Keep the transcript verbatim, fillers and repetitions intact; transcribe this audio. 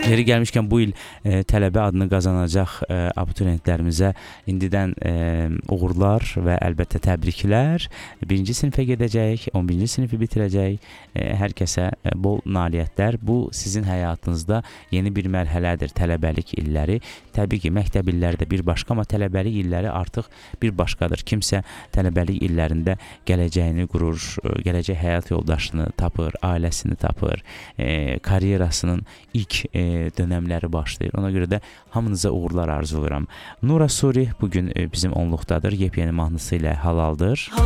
Yeri gəlmişkən bu il e, tələbə adını qazanacaq e, abituriyentlərimizə indidən e, uğurlar və əlbəttə təbriklər. Birinci sinifə gedəcək, on birinci sinifi bitirəcək. E, hər kəsə e, bol nailiyyətlər. Bu sizin həyatınızda yeni bir mərhələdir, tələbəlik illəri. Təbii ki, məktəb illəri də bir başqa, amma tələbəlik illəri artıq bir başqadır. Kimsə tələbəlik illərində gələcəyini qurur, gələcək həyat yoldaşını tapır, ailəsini tapır, e, karyerasının ilk e, dönəmləri başlayır. Ona görə də hamınıza uğurlar arzulayıram. Nura Suri bugün bizim onluqdadır. Yepyeni mahnısı ilə halaldır.